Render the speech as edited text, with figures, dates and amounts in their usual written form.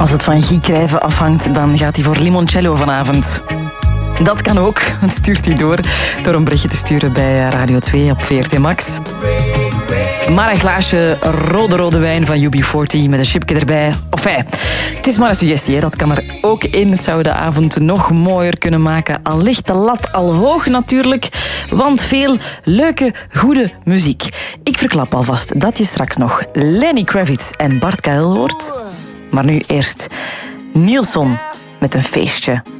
Als het van Guy Crijven afhangt, dan gaat hij voor limoncello vanavond. Dat kan ook. Het stuurt hij door een berichtje te sturen bij Radio 2 op VRT Max. Maar een glaasje rode wijn van UB40 met een chipje erbij. Enfin, het is maar een suggestie, hè. Dat kan er ook in. Het zou de avond nog mooier kunnen maken. Al ligt de lat al hoog natuurlijk, want veel leuke, goede muziek. Ik verklap alvast dat je straks nog Lenny Kravitz en Bart Kael hoort. Maar nu eerst Nilsson met een feestje.